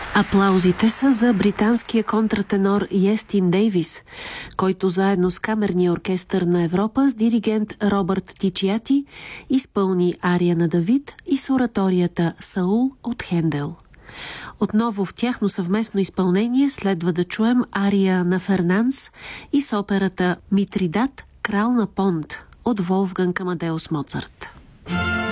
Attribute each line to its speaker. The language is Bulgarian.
Speaker 1: Аплаузите са за британския контратенор Йестин Дейвис, който заедно с камерния оркестър на Европа с диригент Робърт Тичиати изпълни ария на Давид и с ораторията Саул от Хендел. Отново в тяхно съвместно изпълнение следва да чуем ария на Фернанс и с операта Митридат, крал на Понт от Волфганг Амадеус Моцарт.